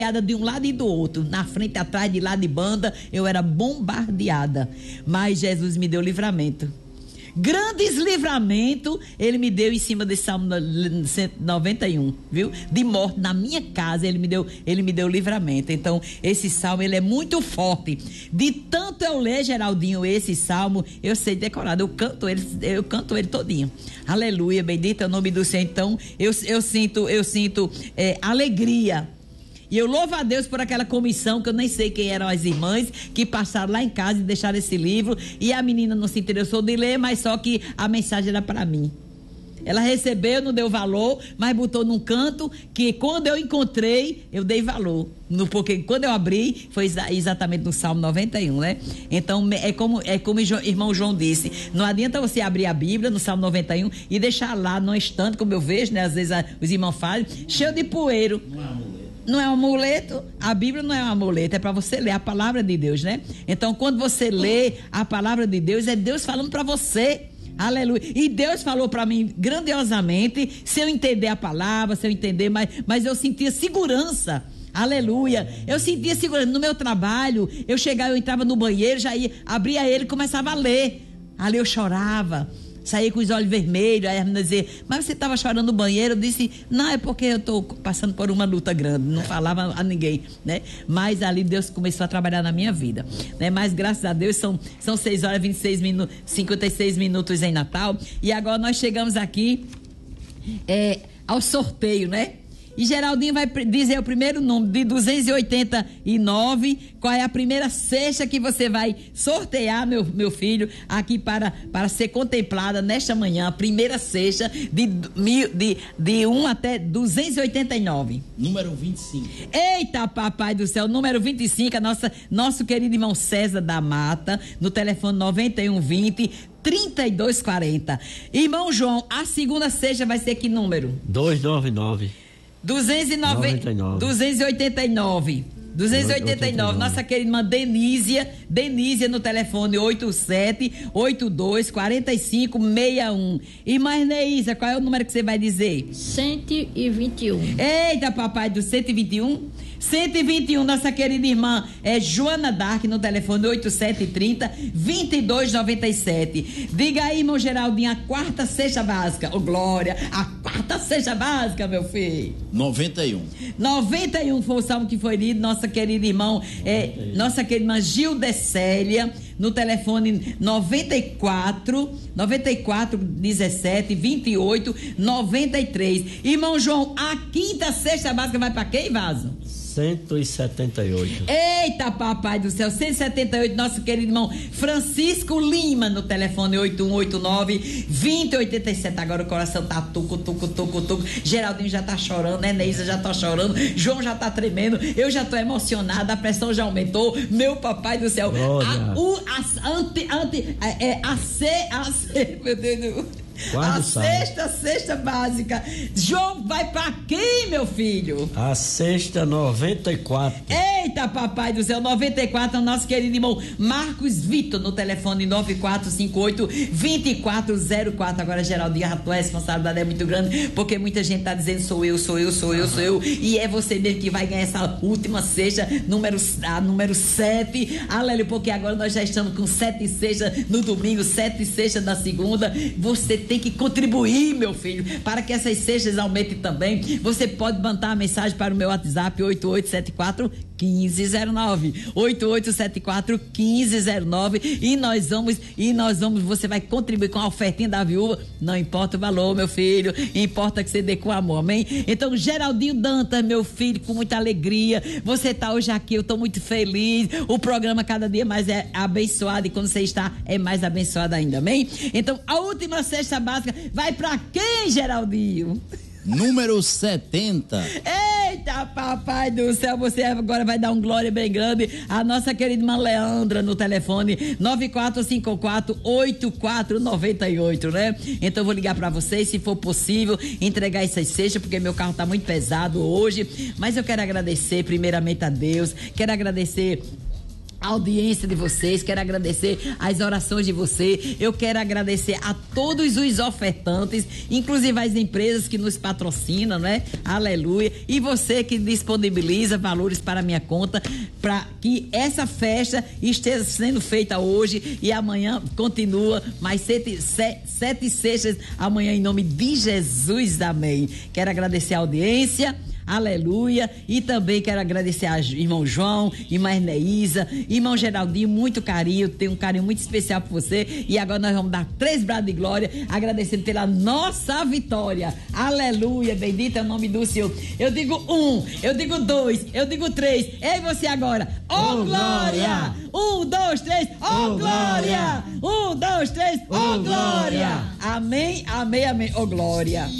de um lado e do outro, na frente, atrás, de lado de banda, eu era bombardeada, mas Jesus me deu livramento. Grandes livramentos ele me deu em cima desse Salmo 191, viu? De morte na minha casa, ele me deu livramento. Então, esse salmo, ele é muito forte. De tanto eu ler, Geraldinho, esse salmo, eu sei decorado, eu canto ele todinho. Aleluia, bendito é o nome do Senhor. Então, eu sinto alegria. E eu louvo a Deus por aquela comissão, que eu nem sei quem eram as irmãs, que passaram lá em casa e deixaram esse livro. E a menina não se interessou de ler, mas só que a mensagem era para mim. Ela recebeu, não deu valor, mas botou num canto que quando eu encontrei, eu dei valor. Porque quando eu abri, foi exatamente no Salmo 91, né? Então, é como o irmão João disse, não adianta você abrir a Bíblia no Salmo 91 e deixar lá no estante, como eu vejo, né? Às vezes os irmãos fazem, cheio de poeiro. Não é um amuleto, a Bíblia não é um amuleto, é para você ler a palavra de Deus, né? Então, quando você lê a palavra de Deus, é Deus falando para você. Aleluia. E Deus falou para mim grandiosamente, se eu entender a palavra, se eu entender, mas eu sentia segurança. Aleluia. Eu sentia segurança no meu trabalho. Eu entrava no banheiro, já abria ele e começava a ler. Ali eu chorava. Saí com os olhos vermelhos, aí a menina dizia, mas você estava chorando no banheiro? Eu disse, não, é porque eu estou passando por uma luta grande, não falava a ninguém, né? Mas ali Deus começou a trabalhar na minha vida, né? Mas graças a Deus são 6 horas e 26 minutos, 56 minutos em Natal, e agora nós chegamos aqui ao sorteio, né? E Geraldinho vai dizer o primeiro número de 289, qual é a primeira cesta que você vai sortear, meu filho, aqui para ser contemplada nesta manhã, a primeira cesta de 1 até 289. Número 25. Eita, papai do céu, número 25, nosso querido irmão César da Mata, no telefone 9120 3240. Irmão João, a segunda cesta vai ser que número? 299. 289. Nossa querida irmã Denísia no telefone 87824561. Irmã Neísa, qual é o número que você vai dizer? 121. Eita, papai do 121. 121, nossa querida irmã Joana Dark no telefone 8730-2297. Diga aí, irmão Geraldinho, a quarta cesta básica. Ô, Glória, a quarta cesta básica, meu filho. 91 foi o salmo que foi lido, nossa querida irmã Gildecélia no telefone 94172893. Irmão João, a quinta cesta básica vai para quem, Vaso? 178. Eita, papai do céu, 178, nosso querido irmão Francisco Lima no telefone 8189-2087. Agora o coração tá tuco. Geraldinho já tá chorando, né? Neisa já tá chorando, João já tá tremendo, eu já tô emocionada, a pressão já aumentou, meu papai do céu. Meu Deus. A sexta básica. João, vai pra quem, meu filho? A sexta 94. Eita, papai do céu, 94, o nosso querido irmão Marcos Vitor no telefone 9458-2404. Agora, Geraldinho, a tua responsabilidade é muito grande, porque muita gente tá dizendo sou eu, e é você mesmo que vai ganhar essa última sexta, número 7. Aleluia, porque agora nós já estamos com 7 sextas no domingo, 7 sextas na segunda. Você tem que contribuir, meu filho, para que essas cestas aumentem também. Você pode mandar a mensagem para o meu WhatsApp 8874-1509 8874-1509 e nós vamos, você vai contribuir com a ofertinha da viúva, não importa o valor, meu filho, importa que você dê com amor, amém? Então, Geraldinho Dantas, meu filho, com muita alegria, você tá hoje aqui, eu tô muito feliz, o programa cada dia mais é abençoado e quando você está, é mais abençoado ainda, amém? Então, a última cesta básica vai pra quem, Geraldinho? Número 70. Eita, papai do céu, você agora vai dar um glória bem grande a nossa querida irmã Leandra no telefone 9454-8498, né? Então eu vou ligar pra vocês, se for possível, entregar essas cestas, porque meu carro tá muito pesado hoje, mas eu quero agradecer primeiramente a Deus, quero agradecer a audiência de vocês, quero agradecer as orações de vocês, eu quero agradecer a todos os ofertantes, inclusive as empresas que nos patrocinam, né? Aleluia. E você que disponibiliza valores para a minha conta, para que essa festa esteja sendo feita hoje e amanhã continua mais sete sextas amanhã, em nome de Jesus, amém. Quero agradecer a audiência. Aleluia. E também quero agradecer a irmão João, irmã Neísa, irmão Geraldinho, muito carinho, tenho um carinho muito especial por você. E agora nós vamos dar 3 brados de glória, agradecendo pela nossa vitória. Aleluia, bendito é o nome do Senhor. Eu digo 1, eu digo 2, eu digo 3. Ei, você agora. Oh, glória! 1, 2, 3, oh, glória! 1, 2, 3, oh, glória! Amém, amém, amém. Oh, glória!